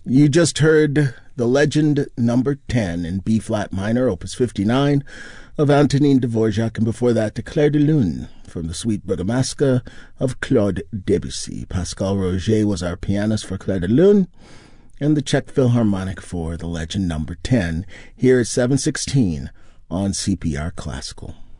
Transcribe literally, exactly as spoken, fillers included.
You just heard the Legend number ten in B-flat minor, opus fifty-nine, of Antonin Dvorak, and before that, the Clair de Lune from the Suite Bergamasque of Claude Debussy. Pascal Roger was our pianist for Clair de Lune, and the Czech Philharmonic for the Legend number ten, here at seven sixteen on C P R Classical.